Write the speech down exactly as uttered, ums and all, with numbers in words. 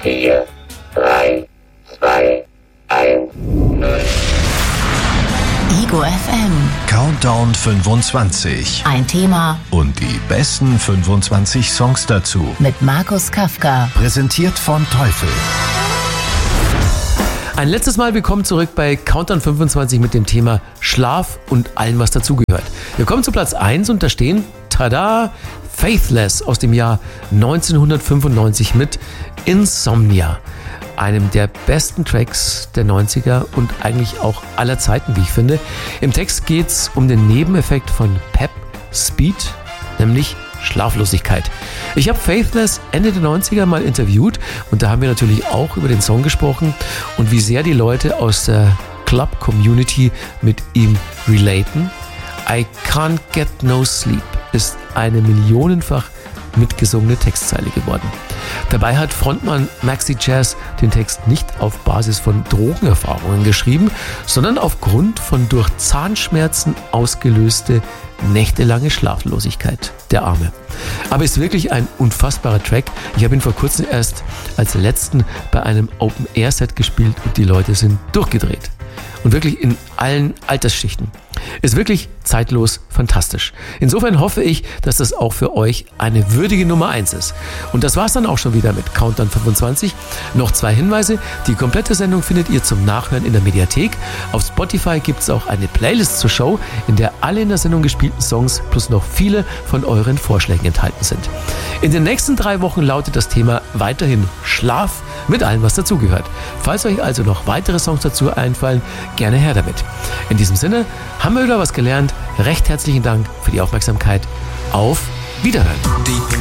vier, drei, zwei, eins, null. Ego F M. Countdown fünfundzwanzig. Ein Thema Und die besten fünfundzwanzig Songs dazu. mit Markus Kafka. Präsentiert von Teufel. Ein letztes Mal willkommen zurück bei Countdown fünfundzwanzig mit dem Thema Schlaf und allem, was dazugehört. Wir kommen zu Platz eins und da stehen, tada, Faithless aus dem Jahr neunzehnhundertfünfundneunzig mit Insomnia. Einem der besten Tracks der neunziger und eigentlich auch aller Zeiten, wie ich finde. Im Text geht es um den Nebeneffekt von Pep Speed, nämlich Schlaflosigkeit. Ich habe Faithless Ende der neunziger mal interviewt und da haben wir natürlich auch über den Song gesprochen und wie sehr die Leute aus der Club-Community mit ihm relaten. I Can't Get No Sleep ist eine millionenfach mitgesungene Textzeile geworden. Dabei hat Frontmann Maxi Jazz den Text nicht auf Basis von Drogenerfahrungen geschrieben, sondern aufgrund von durch Zahnschmerzen ausgelöste nächtelange Schlaflosigkeit. Der Arme. Aber ist wirklich ein unfassbarer Track. Ich habe ihn vor kurzem erst als letzten bei einem Open-Air-Set gespielt und die Leute sind durchgedreht. Und wirklich in allen Altersschichten. Ist wirklich zeitlos fantastisch. Insofern hoffe ich, dass das auch für euch eine würdige Nummer eins ist. Und das war's dann auch schon wieder mit Countdown fünfundzwanzig. Noch zwei Hinweise. Die komplette Sendung findet ihr zum Nachhören in der Mediathek. Auf Spotify gibt's auch eine Playlist zur Show, in der alle in der Sendung gespielten Songs plus noch viele von euren Vorschlägen enthalten sind. In den nächsten drei Wochen lautet das Thema weiterhin Schlaf mit allem, was dazugehört. Falls euch also noch weitere Songs dazu einfallen, gerne her damit. In diesem Sinne haben wir wieder was gelernt. Recht herzlichen Dank für die Aufmerksamkeit. Auf Wiederhören.